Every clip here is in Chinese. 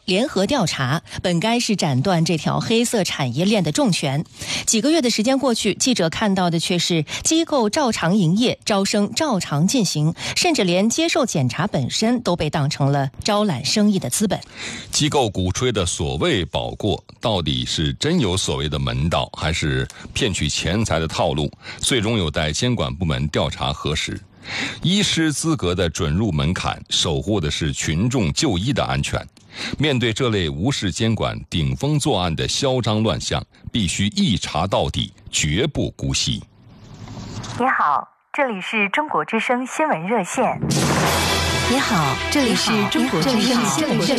联合调查，本该是斩断这条黑色产业链的重拳。几个月的时间过去，记者看到的却是机构照常营业，招生照常进行，甚至连接受检查本身都被当成了招揽生意的资本。 机构鼓吹的所谓保过，到底是真有所谓的门道，还是骗取钱财的套路？最终有待监管部门调查核实。医师资格的准入门槛，守护的是群众就医的安全。面对这类无视监管、顶风作案的嚣张乱象，必须一查到底，绝不姑息。 你好，这里是中国之声新闻热线。 你好，这里是中国之声新闻热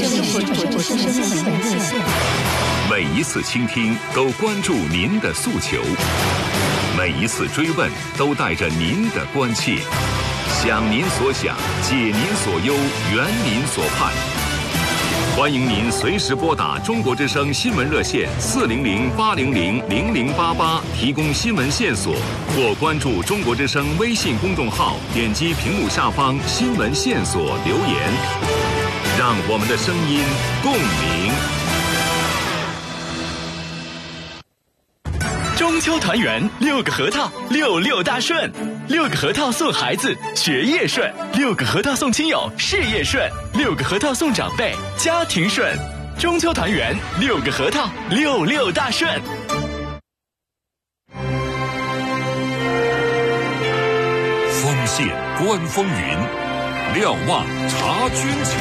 线。 每一次倾听都关注您的诉求，每一次追问都带着您的关切，想您所想，解您所忧，圆您所盼。欢迎您随时拨打中国之声新闻热线400-800-0088提供新闻线索，或关注中国之声微信公众号，点击屏幕下方新闻线索留言，让我们的声音共鸣。 中秋团圆，6个核桃，66大顺，6个核桃送孩子学业顺，6个核桃送亲友事业顺，6个核桃送长辈家庭顺。中秋团圆，6个核桃，66大顺。 锋线观风云，瞭望察军情。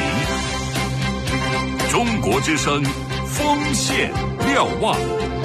中国之声，锋线瞭望。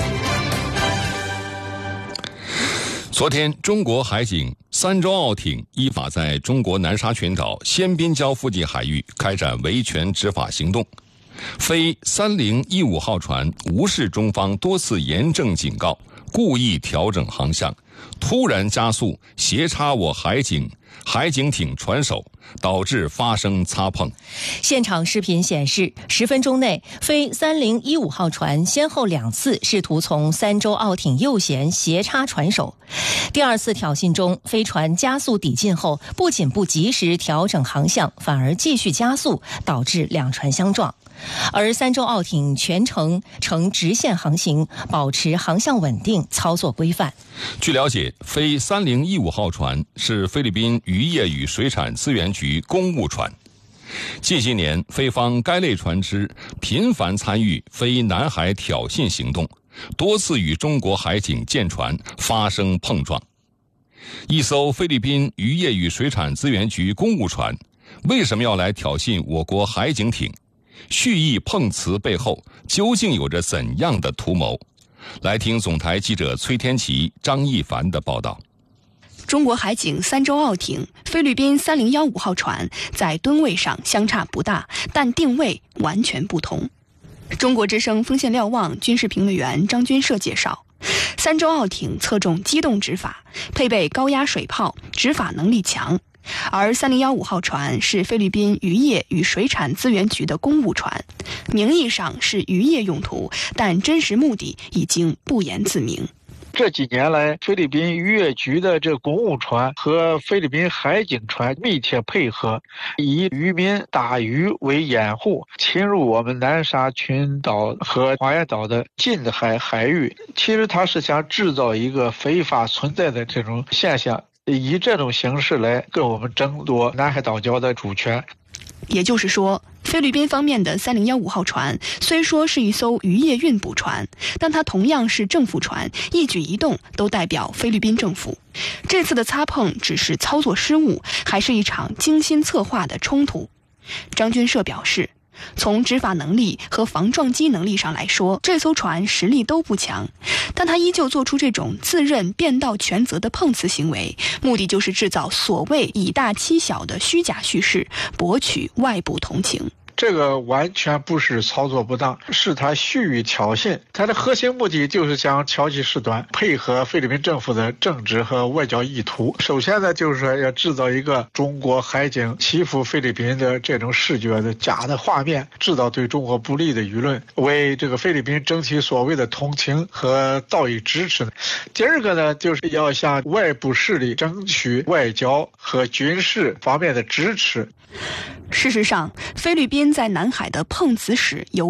昨天，中国海警三舟澳艇依法在中国南沙群岛仙滨礁附近海域开展维权执法行动。非3015号船无视中方多次严正警告，故意调整航向，突然加速斜插我海警艇船首，导致发生擦碰。 现场视频显示，10分钟内，非3015号船先后2次试图从三舟澳艇右舷斜插船首。第2次挑衅中，飞船加速抵近后，不仅不及时调整航向，反而继续加速，导致两船相撞。而三舟澳艇全程呈直线航行，保持航向稳定，操作规范。 据了解，非3015号船是菲律宾渔业与水产资源局公务船。近些年，菲方该类船只频繁参与非南海挑衅行动，多次与中国海警舰船发生碰撞。一艘菲律宾渔业与水产资源局公务船为什么要来挑衅我国海警艇？蓄意碰瓷背后究竟有着怎样的图谋？来听总台记者崔天琪、张一凡的报道。 中国海警三舟澳艇、菲律宾3015号船在吨位上相差不大，但定位完全不同。中国之声锋线瞭望军事评论员张军社介绍，三舟澳艇侧重机动执法，配备高压水炮，执法能力强。而3015号船是菲律宾渔业与水产资源局的公务船，名义上是渔业用途，但真实目的已经不言自明。 这几年来，菲律宾渔业局的这公务船和菲律宾海警船密切配合，以渔民打鱼为掩护，侵入我们南沙群岛和黄岩岛的近海域。其实他是想制造一个非法存在的这种现象，以这种形式来跟我们争夺南海岛礁的主权。 也就是说，菲律宾方面的3015号船虽说是一艘渔业运补船，但它同样是政府船，一举一动都代表菲律宾政府。这次的擦碰只是操作失误，还是一场精心策划的冲突？张军社表示，从执法能力和防撞击能力上来说，这艘船实力都不强，但他依旧做出这种自认变道全责的碰瓷行为，目的就是制造所谓以大欺小的虚假叙事，博取外部同情。 这个完全不是操作不当，是他蓄意挑衅。他的核心目的就是想挑起事端，配合菲律宾政府的政治和外交意图。首先呢，就是说要制造一个中国海警欺负菲律宾的这种视觉的假的画面，制造对中国不利的舆论，为这个菲律宾争取所谓的同情和道义支持。第二个呢，就是要向外部势力争取外交和军事方面的支持。 事实上，菲律宾在南海的碰瓷史由